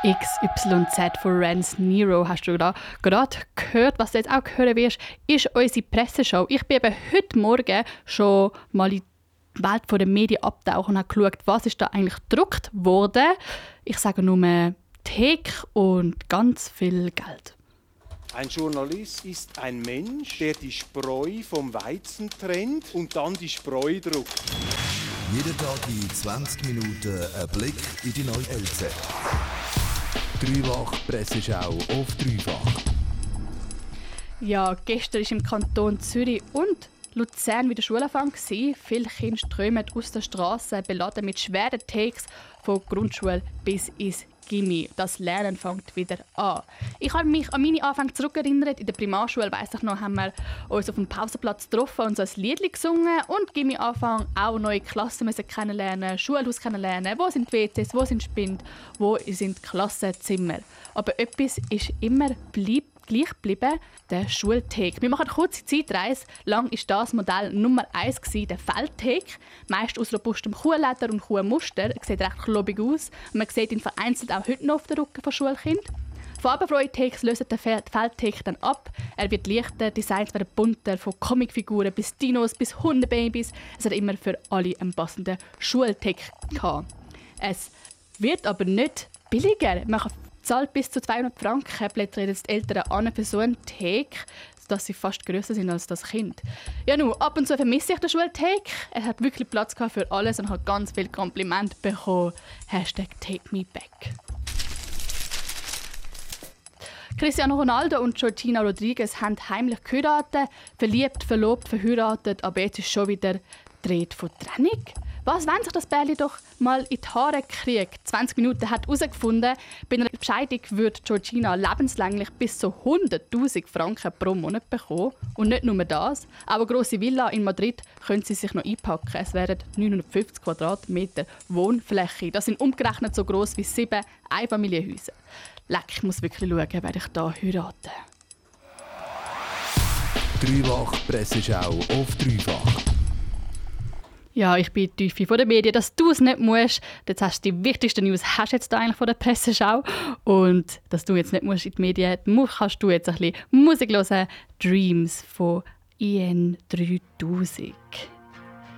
XYZ von Rance Nero, hast du da gerade gehört? Was du jetzt auch hören wirst, ist unsere Presseshow. Ich bin eben heute Morgen schon mal in die Welt der Medien abtauchen und habe geschaut, was ist da eigentlich gedruckt wurde. Ich sage nur Theke und ganz viel Geld. Ein Journalist ist ein Mensch, der die Spreu vom Weizen trennt und dann die Spreu druckt. Jeden Tag in 20 Minuten ein Blick in die neue LZ. Dreifach Presseschau auf Dreifach. Ja, gestern war im Kanton Zürich und Luzern wieder Schulanfang. Viele Kinder strömen aus der Straße, beladen mit schweren Takes von Grundschule bis ins Gimmi. Das Lernen fängt wieder an. Ich habe mich an meine Anfänge zurückerinnert. In der Primarschule, weiss ich noch, haben wir uns auf dem Pausenplatz getroffen und so ein Liedli gesungen. Und Gimmi-Anfang auch neue Klassen müssen kennenlernen, Schulhaus kennenlernen. Wo sind die WCs, wo sind Spind, wo sind die Klassenzimmer. Aber etwas ist immer gleich geblieben, der Schultheke. Wir machen eine kurze Zeitreise. Lang war das Modell Nummer 1 der Feldtheke. Meist aus robustem Kuhleder und Kuhmuster. Er sieht recht klobig aus. Und man sieht ihn vereinzelt auch heute noch auf den Rücken von Schulkindern. Farbenfrohe Thekes lösen den Feldtheke dann ab. Er wird leichter, Designs werden bunter, von Comicfiguren bis Dinos bis Hundebabys. Es hat immer für alle einen passenden Schultheke gehabt. Es wird aber nicht billiger. Man zahlt bis zu 200 Franken, blättern jetzt die Eltern an für so einen Theke, dass sie fast grösser sind als das Kind. Ja, nun, ab und zu vermisse ich den Schultheke. Er hat wirklich Platz für alles und hat ganz viele Komplimente bekommen. #TakeMeBack. Cristiano Ronaldo und Georgina Rodriguez haben heimlich geheiratet, verliebt, verlobt, verheiratet, aber jetzt ist schon wieder die Rede von Trennung. Was, wenn sich das Bärli doch mal in die Haare kriegt? 20 Minuten hat herausgefunden, bei einer Scheidung würde Georgina lebenslänglich bis zu 100'000 Franken pro Monat bekommen. Und nicht nur das, auch eine grosse Villa in Madrid können sie sich noch einpacken. Es wären 950 Quadratmeter Wohnfläche. Das sind umgerechnet so gross wie 7 Einfamilienhäuser. Leck, ich muss wirklich schauen, wer ich hier heirate. Dreifach Presseschau auf Dreifach. Ja, ich bin die Tiefe von den Medien, dass du es nicht musst. Jetzt hast du die wichtigsten News hast jetzt da eigentlich von der Presseschau. Und dass du jetzt nicht musst in die Medien kannst du jetzt ein bisschen Musik hören. Dreams von IN 3000.